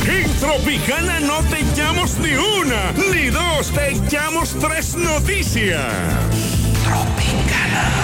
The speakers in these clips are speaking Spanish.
En Tropicana no te echamos ni una, ni dos, te echamos tres noticias. Tropicana.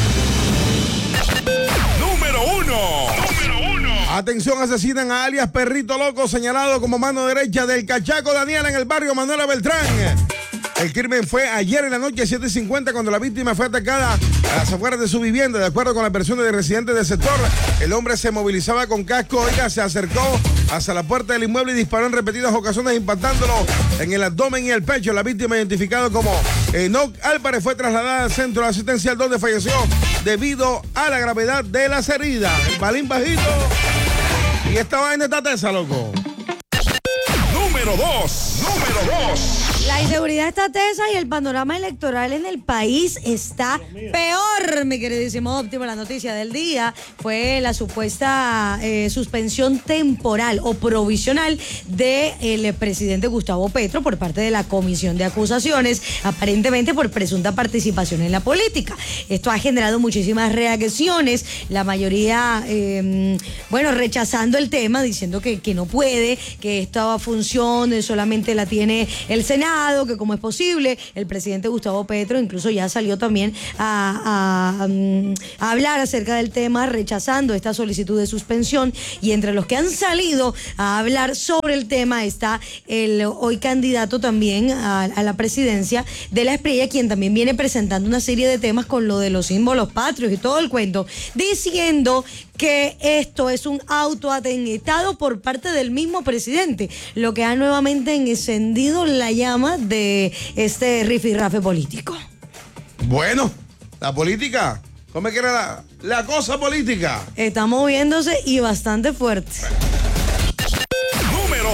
Número uno. Atención, asesinan a alias Perrito Loco, señalado como mano derecha del cachaco Daniel en el barrio Manuela Beltrán. El crimen fue ayer en la noche, 7:50, cuando la víctima fue atacada a las afueras de su vivienda. De acuerdo con las versiones de residentes del sector, el hombre se movilizaba con casco, se acercó hacia la puerta del inmueble y disparó en repetidas ocasiones, impactándolo en el abdomen y el pecho. La víctima, identificada como Enoch Álvarez, fue trasladada al centro asistencial donde falleció debido a la gravedad de las heridas. El balín bajito. Y esta vaina está tesa, loco. Número 2. La inseguridad está tesa y el panorama electoral en el país está peor, mi queridísimo Óptimo. La noticia del día fue la supuesta suspensión temporal o provisional del presidente Gustavo Petro por parte de la Comisión de Acusaciones, aparentemente por presunta participación en la política. Esto ha generado muchísimas reacciones, la mayoría, rechazando el tema, diciendo que no puede, que esta función solamente la tiene el Senado, que cómo es posible. El presidente Gustavo Petro incluso ya salió también a hablar acerca del tema, rechazando esta solicitud de suspensión, y entre los que han salido a hablar sobre el tema está el hoy candidato también a la presidencia de la Espriella, quien también viene presentando una serie de temas con lo de los símbolos patrios y todo el cuento, diciendo que esto es un autoatentado por parte del mismo presidente, lo que ha nuevamente encendido la llama de este rifirrafe político. Bueno, la política, ¿cómo es que era la cosa política? Está moviéndose y bastante fuerte. Número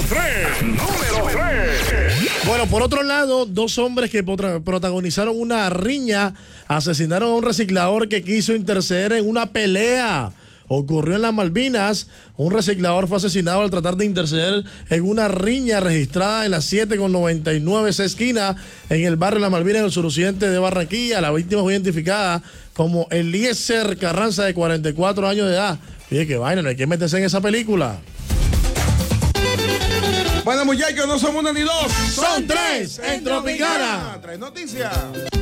3. Bueno, por otro lado, dos hombres que protagonizaron una riña asesinaron a un reciclador que quiso interceder en una pelea. Ocurrió en las Malvinas. Un reciclador fue asesinado al tratar de interceder en una riña registrada en la 7 con 99 esa esquina en el barrio Las Malvinas, en el suroccidente de Barranquilla. La víctima fue identificada como Eliezer Carranza, de 44 años de edad. Fíjate qué vaina, no hay que meterse en esa película. Bueno, muchachos, no somos una ni dos, son tres en Tropicana. Tres noticias.